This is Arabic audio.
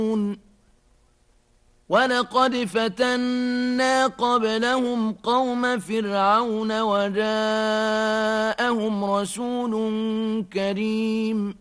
ولقد فتنا قبلهم قوم فرعون وجاءهم رسول كريم